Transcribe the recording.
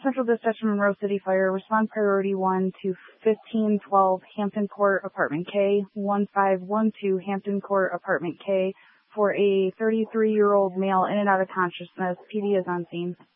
Central Dispatch Monroe City Fire, respond priority 1 to 1512 Hampton Court, Apartment K, 1512 Hampton Court, Apartment K, for a 33-year-old male in and out of consciousness. PD is on scene.